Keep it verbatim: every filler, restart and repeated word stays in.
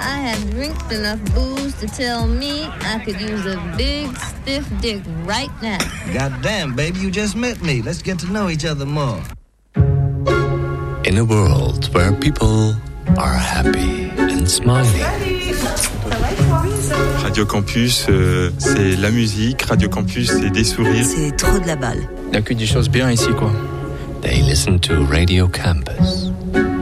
I have drank enough booze to tell me I could use a big, stiff dick right now. Goddamn, baby, you just met me. Let's get to know each other more. In a world where people are happy and smiling. Radio Campus, euh, c'est la musique. Radio Campus, c'est des sourires. C'est trop de la balle. Il n'y a que des choses bien ici, quoi. They listen to Radio Campus.